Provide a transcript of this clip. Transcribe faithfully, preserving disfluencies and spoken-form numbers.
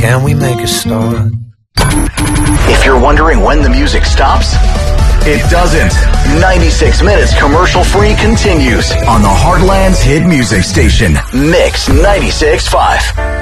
Can we make a start? If you're wondering when the music stops, it doesn't. ninety-six minutes commercial free continues on the Heartland's hit music station, Mix ninety-six point five.